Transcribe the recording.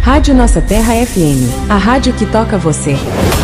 Rádio Nossa Terra FM, a rádio que toca você.